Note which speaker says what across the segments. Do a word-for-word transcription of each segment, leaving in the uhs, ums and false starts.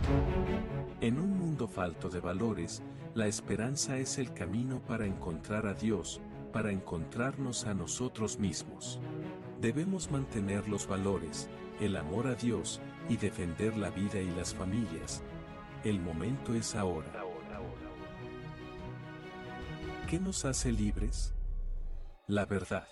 Speaker 1: En un mundo falto de valores, la esperanza es el camino para encontrar a Dios, para encontrarnos a nosotros mismos. Debemos mantener los valores, el amor a Dios, y defender la vida y las familias. El momento es ahora. ¿Qué nos hace libres? La verdad.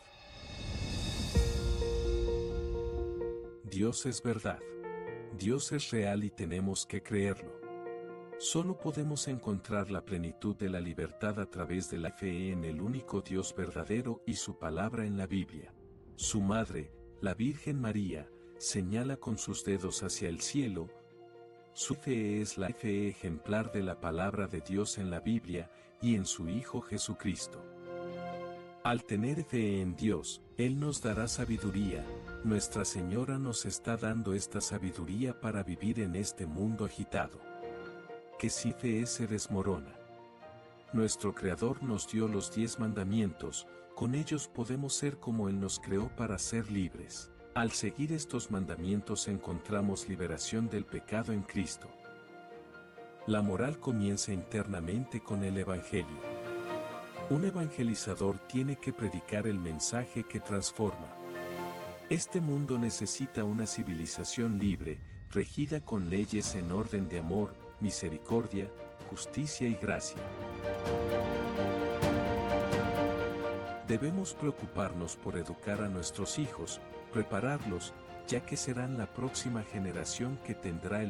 Speaker 1: Dios es verdad. Dios es real y tenemos que creerlo. Solo podemos encontrar la plenitud de la libertad a través de la fe en el único Dios verdadero y su palabra en la Biblia. Su madre, la Virgen María, señala con sus dedos hacia el cielo. Su fe es la fe ejemplar de la palabra de Dios en la Biblia y en su Hijo Jesucristo. Al tener fe en Dios, Él nos dará sabiduría. Nuestra Señora nos está dando esta sabiduría para vivir en este mundo agitado, que si fe se desmorona. Nuestro Creador nos dio los diez mandamientos, con ellos podemos ser como Él nos creó para ser libres. Al seguir estos mandamientos encontramos liberación del pecado en Cristo. La moral comienza internamente con el Evangelio. Un evangelizador tiene que predicar el mensaje que transforma. Este mundo necesita una civilización libre, regida con leyes en orden de amor, misericordia, justicia y gracia. Debemos preocuparnos por educar a nuestros hijos, prepararlos, ya que serán la próxima generación que tendrá el